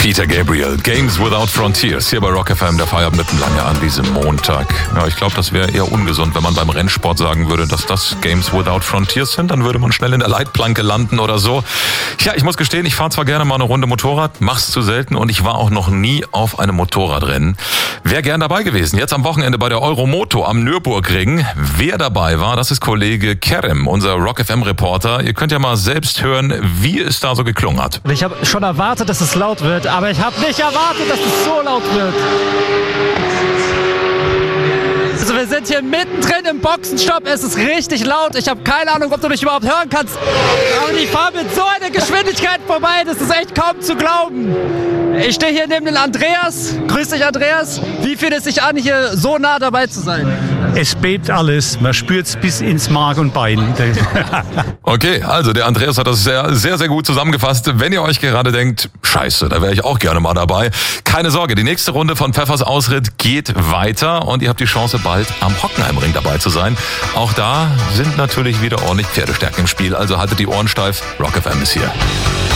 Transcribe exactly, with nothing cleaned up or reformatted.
Peter Gabriel, Games Without Frontiers, hier bei Rock F M, der Feierabend mitten lange an diesem Montag. Ja, ich glaube, das wäre eher ungesund, wenn man beim Rennsport sagen würde, dass das Games Without Frontiers sind. Dann würde man schnell in der Leitplanke landen oder so. Ja, ich muss gestehen, ich fahre zwar gerne mal eine Runde Motorrad, mach's zu selten und ich war auch noch nie auf einem Motorradrennen. Wäre gern dabei gewesen. Jetzt am Wochenende bei der Euromoto am Nürburgring. Wer dabei war, das ist Kollege Kerem, unser Rock F M-Reporter. Ihr könnt ja mal selbst hören, wie es da so geklungen hat. Ich habe schon erwartet, dass es laut wird, aber ich habe nicht erwartet, dass es so laut wird. Also wir sind hier mittendrin im Boxenstopp, es ist richtig laut. Ich habe keine Ahnung, ob du mich überhaupt hören kannst. Aber ich fahre mit so einer Geschwindigkeit vorbei, das ist echt kaum zu glauben. Ich stehe hier neben den Andreas. Grüß dich, Andreas. Wie fühlt es sich an, hier so nah dabei zu sein? Es bebt alles, man spürt es bis ins Mark und Bein. Okay, also der Andreas hat das sehr, sehr, sehr gut zusammengefasst. Wenn ihr euch gerade denkt, scheiße, da wäre ich auch gerne mal dabei. Keine Sorge, die nächste Runde von Pfeffers Ausritt geht weiter und ihr habt die Chance, bald am Hockenheimring dabei zu sein. Auch da sind natürlich wieder ordentlich Pferdestärken im Spiel, also haltet die Ohren steif. Rock F M ist hier.